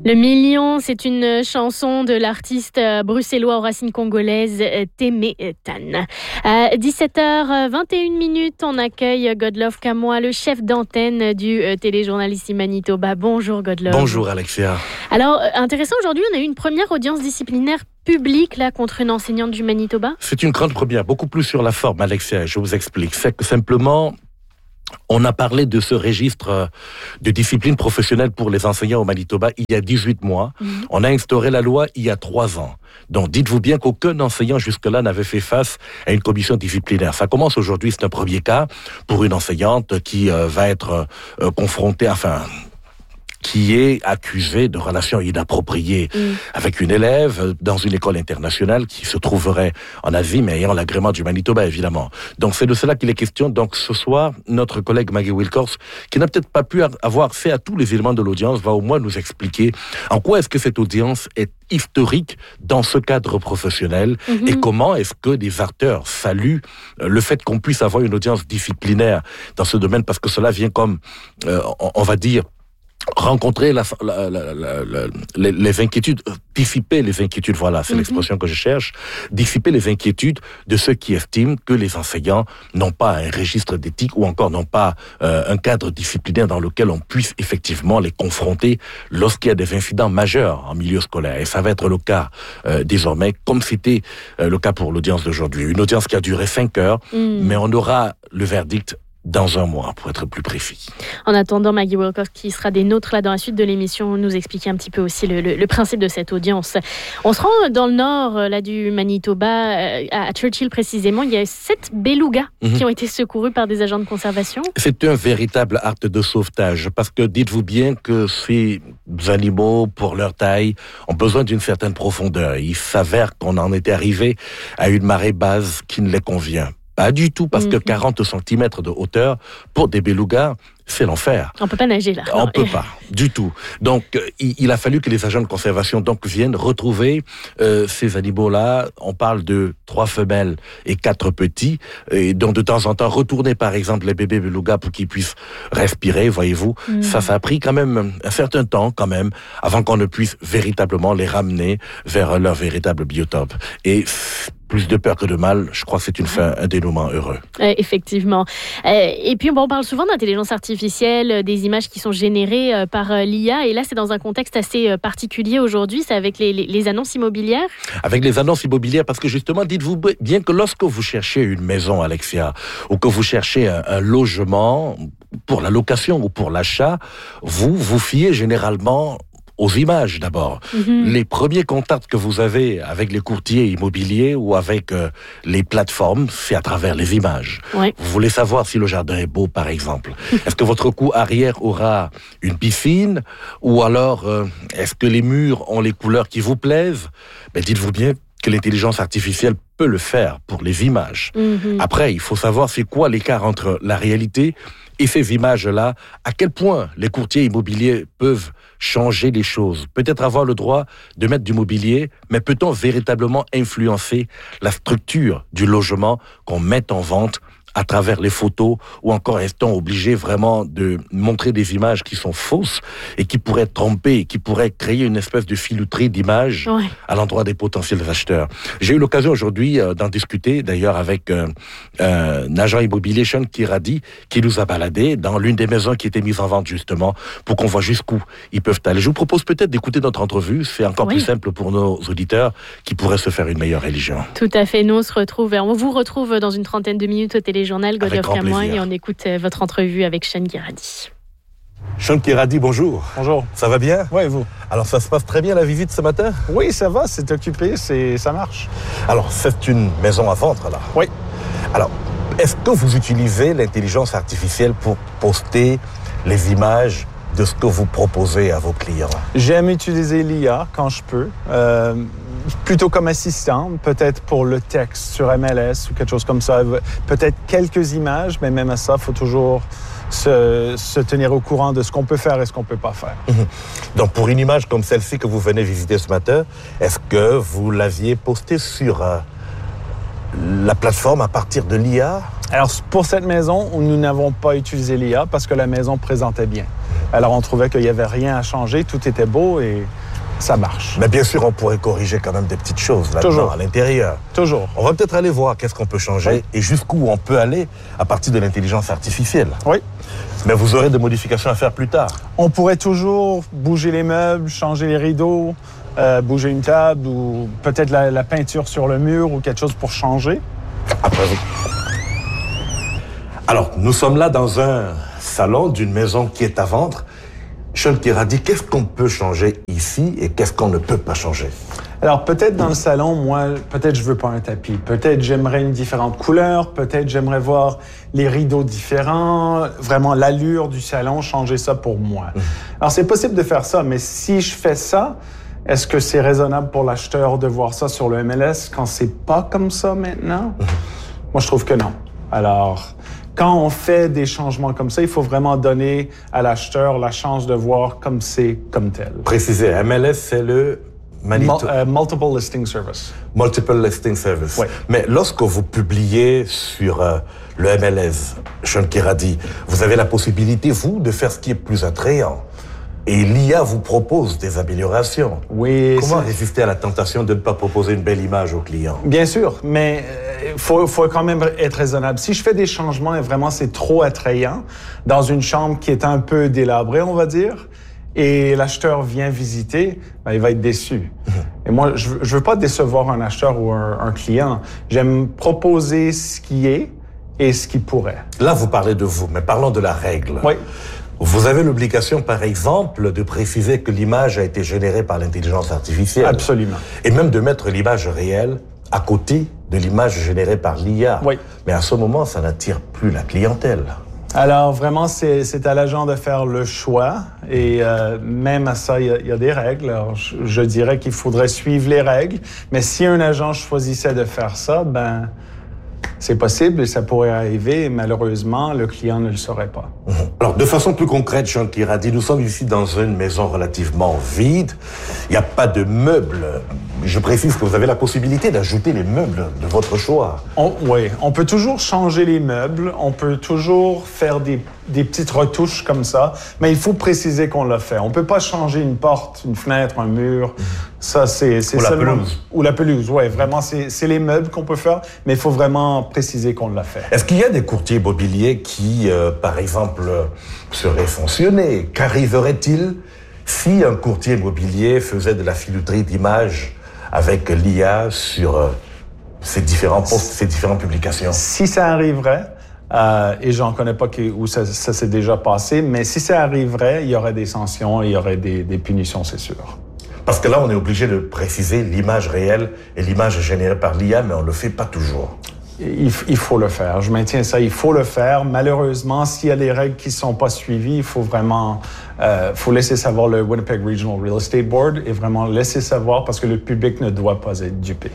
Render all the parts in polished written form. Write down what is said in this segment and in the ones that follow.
Le million, c'est une chanson de l'artiste bruxellois aux racines congolaises Témé Tan. À 17h21, on accueille Godlove Kamoa, le chef d'antenne du téléjournal ici Manitoba. Bonjour Godlove. Bonjour Alexia. Alors, intéressant, aujourd'hui, on a eu une première audience disciplinaire publique là, contre une enseignante du Manitoba. C'est une grande première, beaucoup plus sur la forme, Alexia. Je vous explique. C'est que simplement, on a parlé de ce registre de discipline professionnelle pour les enseignants au Manitoba il y a 18 mois. On a instauré la loi il y a 3 ans. Donc, dites-vous bien qu'aucun enseignant jusque-là n'avait fait face à une commission disciplinaire. Ça commence aujourd'hui, c'est un premier cas pour une enseignante qui va être confrontée, qui est accusé de relations inappropriées avec une élève dans une école internationale qui se trouverait en Asie, mais ayant l'agrément du Manitoba, évidemment. Donc, c'est de cela qu'il est question. Donc, ce soir, notre collègue Maggie Wilcox, qui n'a peut-être pas pu avoir fait à tous les éléments de l'audience, va au moins nous expliquer en quoi est-ce que cette audience est historique dans ce cadre professionnel et comment est-ce que des acteurs saluent le fait qu'on puisse avoir une audience disciplinaire dans ce domaine, parce que cela vient comme, on va dire, rencontrer les inquiétudes, dissiper les inquiétudes, voilà, c'est l'expression que je cherche, dissiper les inquiétudes de ceux qui estiment que les enseignants n'ont pas un registre d'éthique ou encore n'ont pas un cadre disciplinaire dans lequel on puisse effectivement les confronter lorsqu'il y a des incidents majeurs en milieu scolaire. Et ça va être le cas désormais, comme c'était le cas pour l'audience d'aujourd'hui. Une audience qui a duré 5 heures, mais on aura le verdict dans 1 mois, pour être plus précis. En attendant, Maggie Wilcox, qui sera des nôtres là dans la suite de l'émission, nous expliquer un petit peu aussi le principe de cette audience. On se rend dans le nord là, du Manitoba, à Churchill précisément. Il y a 7 belugas qui ont été secourus par des agents de conservation. C'est un véritable acte de sauvetage, parce que dites-vous bien que ces animaux, pour leur taille, ont besoin d'une certaine profondeur. Il s'avère qu'on en était arrivé à une marée basse qui ne les convient pas du tout, parce que 40 cm de hauteur, pour des belugas, c'est l'enfer. On ne peut pas nager là. On ne peut pas, du tout. Donc, il a fallu que les agents de conservation viennent retrouver ces animaux-là. On parle de 3 femelles et 4 petits. Et donc, de temps en temps, retourner par exemple les bébés belugas pour qu'ils puissent respirer, voyez-vous. Ça a pris quand même un certain temps, quand même, avant qu'on ne puisse véritablement les ramener vers leur véritable biotope. Et plus de peur que de mal, je crois que c'est un dénouement heureux. Effectivement. Et puis, on parle souvent d'intelligence artificielle, des images qui sont générées par l'IA. Et là, c'est dans un contexte assez particulier aujourd'hui. C'est avec les annonces immobilières. Avec les annonces immobilières, parce que justement, dites-vous bien que lorsque vous cherchez une maison, Alexia, ou que vous cherchez un logement pour la location ou pour l'achat, vous vous fiez généralement aux images d'abord. Les premiers contacts que vous avez avec les courtiers immobiliers ou avec les plateformes, c'est à travers les images. Vous voulez savoir si le jardin est beau, par exemple. Est-ce que votre cour arrière aura une piscine? Ou alors, est-ce que les murs ont les couleurs qui vous plaisent? Dites-vous bien que l'intelligence artificielle peut le faire pour les images. Après, il faut savoir c'est quoi l'écart entre la réalité et ces images-là, à quel point les courtiers immobiliers peuvent changer les choses. Peut-être avoir le droit de mettre du mobilier, mais peut-on véritablement influencer la structure du logement qu'on met en vente à travers les photos, ou encore est-on obligé vraiment de montrer des images qui sont fausses et qui pourraient tromper, qui pourraient créer une espèce de filouterie d'images à l'endroit des potentiels acheteurs. J'ai eu l'occasion aujourd'hui d'en discuter d'ailleurs avec un agent immobilier, Sean Kiradi, qui nous a baladé dans l'une des maisons qui était mise en vente justement pour qu'on voit jusqu'où ils peuvent aller. Je vous propose peut-être d'écouter notre entrevue, c'est encore plus simple pour nos auditeurs qui pourraient se faire une meilleure religion. Tout à fait, nous on vous retrouve dans une trentaine de minutes au téléjournal Godlove Kamoa et on écoute votre entrevue avec Sean Kiradi. Sean Kiradi, bonjour. Bonjour. Ça va bien? Oui, et vous? Alors, ça se passe très bien la visite ce matin? Oui, ça va, c'est occupé, ça marche. Alors, c'est une maison à vendre, là? Oui. Alors, est-ce que vous utilisez l'intelligence artificielle pour poster les images de ce que vous proposez à vos clients? J'aime utiliser l'IA quand je peux. Plutôt comme assistant, peut-être pour le texte sur MLS ou quelque chose comme ça. Peut-être quelques images, mais même à ça, il faut toujours se tenir au courant de ce qu'on peut faire et ce qu'on ne peut pas faire. Donc, pour une image comme celle-ci que vous venez visiter ce matin, est-ce que vous l'aviez postée sur la plateforme à partir de l'IA? Alors, pour cette maison, nous n'avons pas utilisé l'IA parce que la maison présentait bien. Alors, on trouvait qu'il n'y avait rien à changer, tout était beau et ça marche. Mais bien sûr, on pourrait corriger quand même des petites choses là-dedans, à l'intérieur. Toujours. On va peut-être aller voir qu'est-ce qu'on peut changer et jusqu'où on peut aller à partir de l'intelligence artificielle. Oui. Mais vous aurez des modifications à faire plus tard. On pourrait toujours bouger les meubles, changer les rideaux, bouger une table ou peut-être la peinture sur le mur ou quelque chose pour changer. Après vous. Alors, nous sommes là dans un salon d'une maison qui est à vendre. Sean Kirady, qu'est-ce qu'on peut changer ici et qu'est-ce qu'on ne peut pas changer? Alors, peut-être dans le salon, moi, peut-être je veux pas un tapis. Peut-être j'aimerais une différente couleur. Peut-être j'aimerais voir les rideaux différents. Vraiment, l'allure du salon, changer ça pour moi. Alors, c'est possible de faire ça, mais si je fais ça, est-ce que c'est raisonnable pour l'acheteur de voir ça sur le MLS quand c'est pas comme ça maintenant? Moi, je trouve que non. Alors, quand on fait des changements comme ça, il faut vraiment donner à l'acheteur la chance de voir comme c'est comme tel. Précisez, MLS, c'est le Multiple Listing Service. Multiple Listing Service. Oui. Mais lorsque vous publiez sur le MLS, Sean Kirady, vous avez la possibilité, vous, de faire ce qui est plus attrayant. Et l'IA vous propose des améliorations. Oui. Comment résister à la tentation de ne pas proposer une belle image au client? Bien sûr, mais faut quand même être raisonnable. Si je fais des changements et vraiment c'est trop attrayant, dans une chambre qui est un peu délabrée, on va dire, et l'acheteur vient visiter, ben, il va être déçu. Et moi, je veux pas décevoir un acheteur ou un client. J'aime proposer ce qui est et ce qui pourrait. Là, vous parlez de vous, mais parlons de la règle. Oui. Vous avez l'obligation, par exemple, de préciser que l'image a été générée par l'intelligence artificielle. Absolument. Et même de mettre l'image réelle à côté de l'image générée par l'IA. Oui. Mais à ce moment, ça n'attire plus la clientèle. Alors, vraiment, c'est à l'agent de faire le choix. Et même à ça, il y a des règles. Alors, je dirais qu'il faudrait suivre les règles. Mais si un agent choisissait de faire ça, ben, c'est possible et ça pourrait arriver. Et malheureusement, le client ne le saurait pas. Alors, de façon plus concrète, Sean Kirady, nous sommes ici dans une maison relativement vide. Il n'y a pas de meubles. Je précise que vous avez la possibilité d'ajouter les meubles de votre choix. Oui, on peut toujours changer les meubles. On peut toujours faire des petites retouches comme ça. Mais il faut préciser qu'on l'a fait. On ne peut pas changer une porte, une fenêtre, un mur. Ça, c'est Ou la seulement... pelouse. Ou la pelouse, oui. Vraiment, c'est les meubles qu'on peut faire. Mais il faut vraiment préciser qu'on l'a fait. Est-ce qu'il y a des courtiers immobiliers qui, par exemple, seraient sanctionnés? Qu'arriverait-il si un courtier immobilier faisait de la filouterie d'images avec l'IA sur ces différents posts, ces différentes publications? Si ça arriverait, et j'en connais pas où ça s'est déjà passé, mais si ça arriverait, il y aurait des sanctions, il y aurait des punitions, c'est sûr. Parce que là, on est obligé de préciser l'image réelle et l'image générée par l'IA, mais on le fait pas toujours. Il faut le faire. Je maintiens ça. Il faut le faire. Malheureusement, s'il y a des règles qui ne sont pas suivies, il faut vraiment faut laisser savoir le Winnipeg Regional Real Estate Board et vraiment laisser savoir parce que le public ne doit pas être dupé.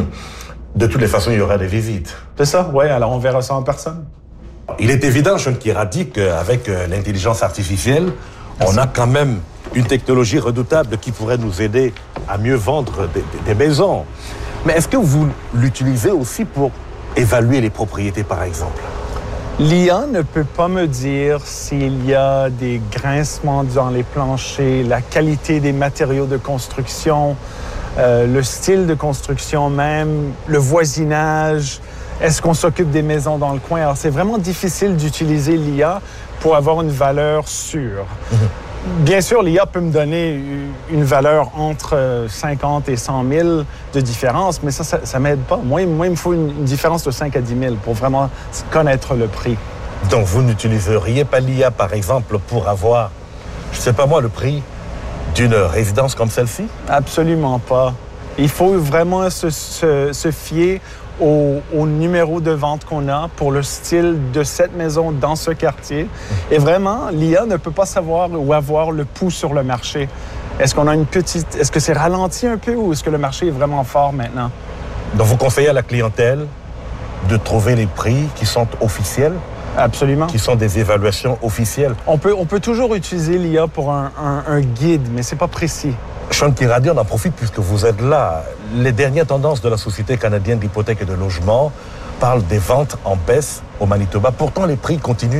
De toutes les façons, il y aura des visites. C'est ça? Oui, alors on verra ça en personne. Il est évident, Sean Kirady, qu'avec l'intelligence artificielle, on a quand même une technologie redoutable qui pourrait nous aider à mieux vendre des maisons. Mais est-ce que vous l'utilisez aussi pour évaluer les propriétés, par exemple? L'IA ne peut pas me dire s'il y a des grincements dans les planchers, la qualité des matériaux de construction, le style de construction même, le voisinage, est-ce qu'on s'occupe des maisons dans le coin? Alors, c'est vraiment difficile d'utiliser l'IA pour avoir une valeur sûre. Bien sûr, l'IA peut me donner une valeur entre 50 et 100 000 de différence, mais ça ne m'aide pas. Moi, il me faut une différence de 5 à 10 000 pour vraiment connaître le prix. Donc, vous n'utiliseriez pas l'IA, par exemple, pour avoir, je ne sais pas moi, le prix d'une résidence comme celle-ci? Absolument pas. Il faut vraiment se fier au numéro de vente qu'on a pour le style de cette maison dans ce quartier. Et vraiment, l'IA ne peut pas savoir ou avoir le pouls sur le marché. Est-ce qu'on a est-ce que c'est ralenti un peu ou est-ce que le marché est vraiment fort maintenant? Donc, vous conseillez à la clientèle de trouver les prix qui sont officiels? Absolument. Qui sont des évaluations officielles? On peut toujours utiliser l'IA pour un guide, mais c'est pas précis. Sean Kirady, on en profite puisque vous êtes là. Les dernières tendances de la Société canadienne d'hypothèques et de logement parlent des ventes en baisse au Manitoba. Pourtant, les prix continuent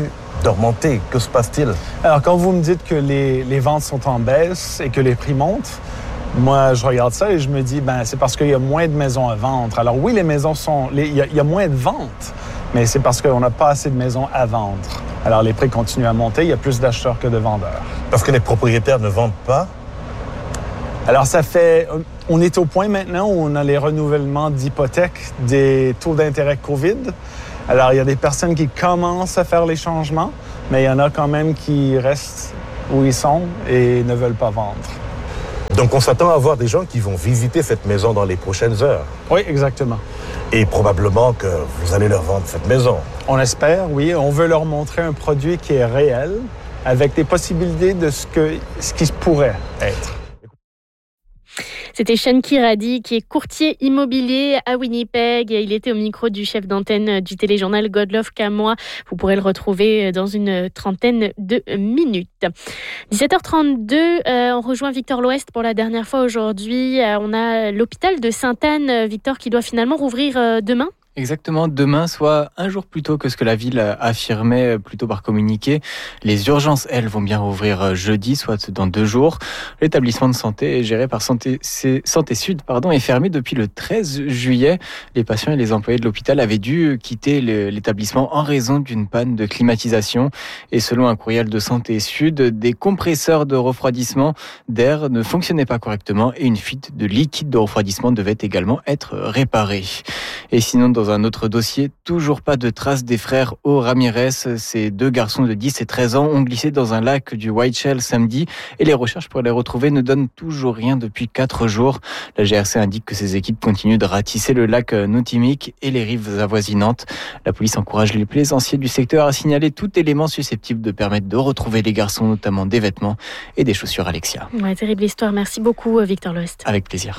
secteur monter. Que se passe-t-il? Alors, quand vous me dites que les ventes sont en baisse et que les prix montent, moi, je regarde ça et je me dis, c'est parce qu'il y a moins de maisons à vendre. Alors oui, les maisons il y a moins de ventes, mais c'est parce qu'on n'a pas assez de maisons à vendre. Alors, les prix continuent à monter, il y a plus d'acheteurs que de vendeurs. Parce que les propriétaires ne vendent pas? Alors, on est au point maintenant où on a les renouvellements d'hypothèques des taux d'intérêt COVID. Alors, il y a des personnes qui commencent à faire les changements, mais il y en a quand même qui restent où ils sont et ne veulent pas vendre. Donc, on s'attend à avoir des gens qui vont visiter cette maison dans les prochaines heures. Oui, exactement. Et probablement que vous allez leur vendre cette maison. On espère, oui. On veut leur montrer un produit qui est réel, avec des possibilités de ce qui pourrait être. C'était Sean Kirady, qui est courtier immobilier à Winnipeg. Il était au micro du chef d'antenne du téléjournal Godlove Kamoa. Vous pourrez le retrouver dans une trentaine de minutes. 17h32, on rejoint Victor L'Ouest pour la dernière fois aujourd'hui. On a l'hôpital de Sainte-Anne, Victor, qui doit finalement rouvrir demain. Exactement, demain, soit un jour plus tôt que ce que la ville affirmait plutôt par communiqué. Les urgences, elles, vont bien rouvrir jeudi, soit dans 2 jours. L'établissement de santé géré par Santé Sud est fermé depuis le 13 juillet. Les patients et les employés de l'hôpital avaient dû quitter l'établissement en raison d'une panne de climatisation. Et selon un courriel de Santé Sud, des compresseurs de refroidissement d'air ne fonctionnaient pas correctement et une fuite de liquide de refroidissement devait également être réparée. Et sinon, dans un autre dossier, toujours pas de traces des frères O. Ramirez. Ces 2 garçons de 10 et 13 ans ont glissé dans un lac du Whiteshell samedi et les recherches pour les retrouver ne donnent toujours rien depuis 4 jours. La GRC indique que ces équipes continuent de ratisser le lac Notimic et les rives avoisinantes. La police encourage les plaisanciers du secteur à signaler tout élément susceptible de permettre de retrouver les garçons, notamment des vêtements et des chaussures Alexia. Ouais, terrible histoire. Merci beaucoup, Victor L'Ouest. Avec plaisir.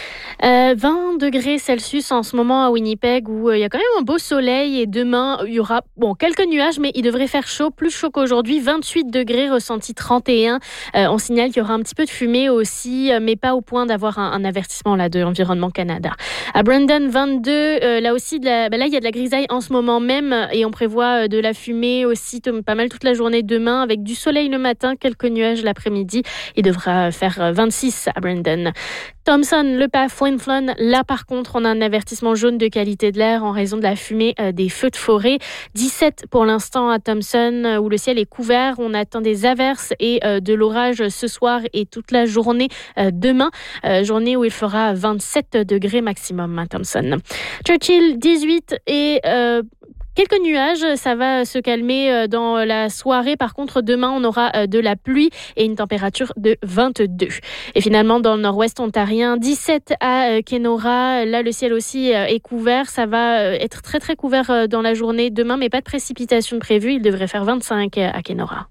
20 degrés Celsius en ce moment à Winnipeg où il y a quand même un beau soleil et demain il y aura quelques nuages mais il devrait faire chaud, plus chaud qu'aujourd'hui, 28 degrés, ressenti 31. On signale qu'il y aura un petit peu de fumée aussi mais pas au point d'avoir un avertissement là de Environnement Canada. À Brandon 22, là aussi là il y a de la grisaille en ce moment même et on prévoit de la fumée aussi pas mal toute la journée demain avec du soleil le matin, quelques nuages l'après-midi. Il devra faire 26 à Brandon. Thomson, Le Pas, Flin Flon, là par contre on a un avertissement jaune de qualité de l'air en raison de la fumée des feux de forêt. 17 pour l'instant à Thomson où le ciel est couvert, on attend des averses et de l'orage ce soir et toute la journée demain, journée où il fera 27 degrés maximum à Thomson. Churchill 18 et quelques nuages, ça va se calmer dans la soirée. Par contre, demain, on aura de la pluie et une température de 22. Et finalement, dans le nord-ouest ontarien, 17 à Kenora. Là, le ciel aussi est couvert. Ça va être très, très couvert dans la journée demain, mais pas de précipitations prévues. Il devrait faire 25 à Kenora.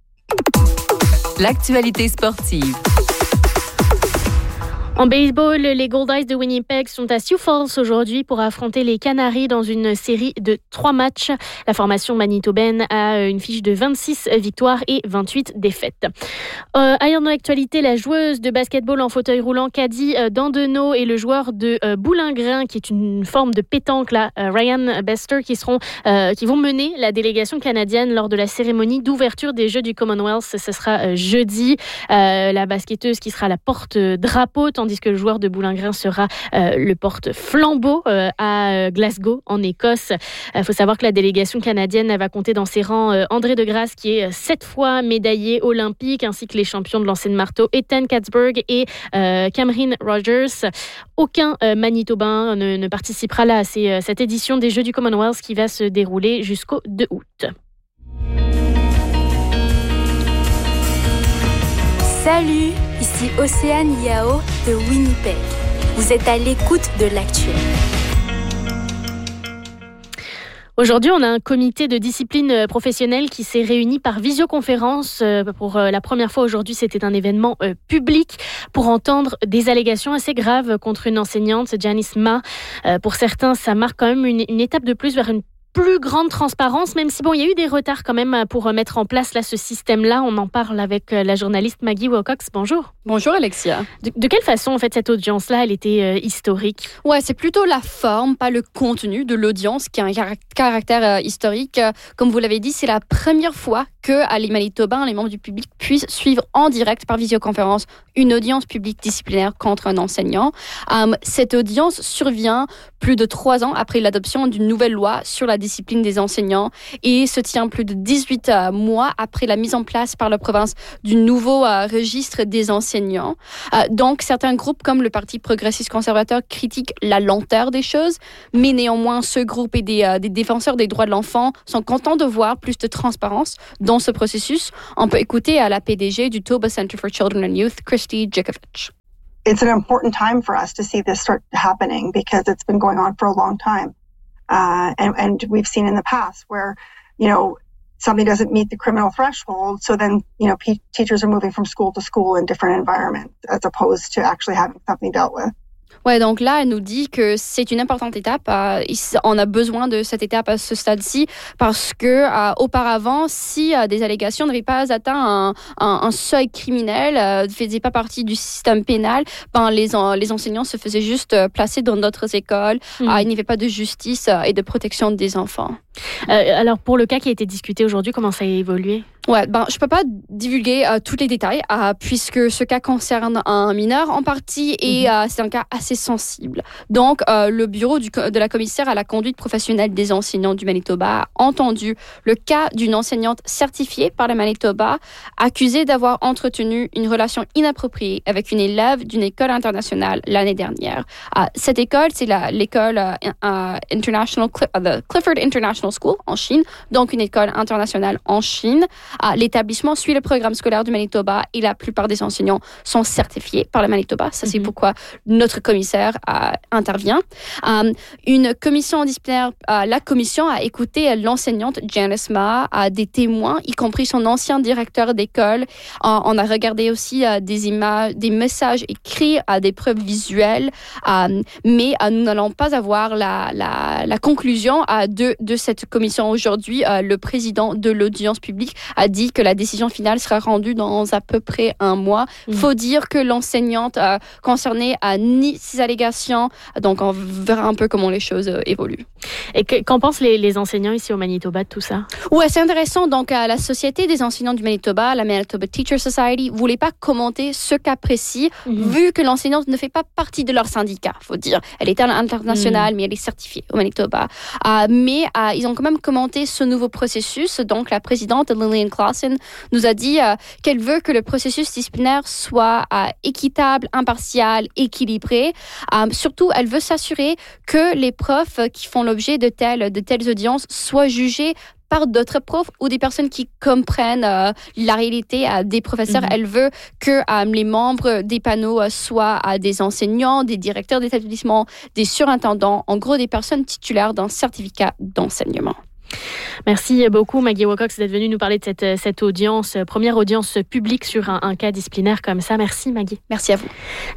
L'actualité sportive. En baseball, les Gold Eyes de Winnipeg sont à Sioux Falls aujourd'hui pour affronter les Canaries dans une série de 3 matchs. La formation manitobaine a une fiche de 26 victoires et 28 défaites. Ailleurs dans l'actualité, la joueuse de basketball en fauteuil roulant Caddy Dandeno et le joueur de boulingrin, qui est une forme de pétanque, là, Ryan Bester, qui vont mener la délégation canadienne lors de la cérémonie d'ouverture des Jeux du Commonwealth. Ce sera jeudi. La basketteuse qui sera la porte-drapeau, tandis que le joueur de boulingrin sera le porte-flambeau à Glasgow, en Écosse. Il faut savoir que la délégation canadienne va compter dans ses rangs André Degrasse, qui est 7 fois médaillé olympique, ainsi que les champions de lancer de marteau Ethan Katzberg et Cameron Rogers. Aucun Manitobain ne participera là à cette édition des Jeux du Commonwealth qui va se dérouler jusqu'au 2 août. Salut, ici Océane Yao de Winnipeg. Vous êtes à l'écoute de l'actuel. Aujourd'hui, on a un comité de discipline professionnelle qui s'est réuni par visioconférence. Pour la première fois aujourd'hui, c'était un événement public pour entendre des allégations assez graves contre une enseignante, Janice Ma. Pour certains, ça marque quand même une étape de plus vers une plus grande transparence, même si il y a eu des retards quand même pour mettre en place là, ce système-là. On en parle avec la journaliste Maggie Wilcox. Bonjour. Bonjour Alexia. De quelle façon en fait cette audience-là, elle était historique? Ouais, c'est plutôt la forme, pas le contenu de l'audience qui a un caractère historique. Comme vous l'avez dit, c'est la première fois que les Manitobains, les membres du public, puissent suivre en direct par visioconférence une audience publique disciplinaire contre un enseignant. Cette audience survient plus de 3 ans après l'adoption d'une nouvelle loi sur la discipline des enseignants et se tient plus de 18 mois après la mise en place par la province du nouveau registre des enseignants. Donc, certains groupes comme le Parti progressiste conservateur critiquent la lenteur des choses, mais néanmoins, ce groupe et des défenseurs des droits de l'enfant sont contents de voir plus de transparence dans ce processus. On peut écouter la PDG du Toba Center for Children and Youth, Christy Djikovich. It's an important time for us to see this start happening because it's been going on for a long time. And we've seen in the past where, somebody doesn't meet the criminal threshold. So then, teachers are moving from school to school in different environments as opposed to actually having something dealt with. Ouais, donc là, elle nous dit que c'est une importante étape. On a besoin de cette étape à ce stade-ci parce que auparavant, si des allégations n'avaient pas atteint un seuil criminel, ne faisaient pas partie du système pénal, les enseignants se faisaient juste placer dans d'autres écoles. Il n'y avait pas de justice et de protection des enfants. Alors, pour le cas qui a été discuté aujourd'hui, comment ça a évolué? Ouais, je peux pas divulguer tous les détails puisque ce cas concerne un mineur en partie et c'est un cas assez sensible. Donc, le bureau de la commissaire à la conduite professionnelle des enseignants du Manitoba a entendu le cas d'une enseignante certifiée par le Manitoba accusée d'avoir entretenu une relation inappropriée avec une élève d'une école internationale l'année dernière. Cette école, c'est l'école International, the Clifford International School en Chine, donc une école internationale en Chine. L'établissement suit le programme scolaire du Manitoba et la plupart des enseignants sont certifiés par le Manitoba. Ça, c'est pourquoi notre commissaire intervient. Une commission disciplinaire, la commission a écouté l'enseignante Janice Ma, des témoins, y compris son ancien directeur d'école. On a regardé aussi des images, des messages écrits, des preuves visuelles, mais nous n'allons pas avoir la conclusion de cette commission aujourd'hui. Le président de l'audience publique a dit que la décision finale sera rendue dans à peu près 1 mois. Faut dire que l'enseignante concernée nie ces allégations, donc on verra un peu comment les choses évoluent. Et qu'en pensent les enseignants ici au Manitoba de tout ça? Ouais, c'est intéressant. Donc, la Société des enseignants du Manitoba, la Manitoba Teacher Society, ne voulait pas commenter ce cas précis, vu que l'enseignante ne fait pas partie de leur syndicat, faut dire. Elle est à l'international, mais elle est certifiée au Manitoba. Mais ils ont quand même commenté ce nouveau processus. Donc, la présidente Lillian Clausen nous a dit qu'elle veut que le processus disciplinaire soit équitable, impartial, équilibré. Surtout, elle veut s'assurer que les profs qui font l'objet de telles audiences soient jugés par d'autres profs ou des personnes qui comprennent la réalité des professeurs. Elle veut que les membres des panneaux soient des enseignants, des directeurs d'établissement, des surintendants, en gros des personnes titulaires d'un certificat d'enseignement. Merci beaucoup Maggie Wilcox d'être venue nous parler de cette audience, première audience publique sur un cas disciplinaire comme ça. Merci Maggie. Merci à vous.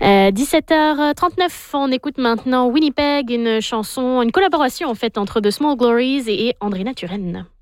17h39, on écoute maintenant Winnipeg, une chanson, une collaboration en fait entre The Small Glories et Andrina Turenne.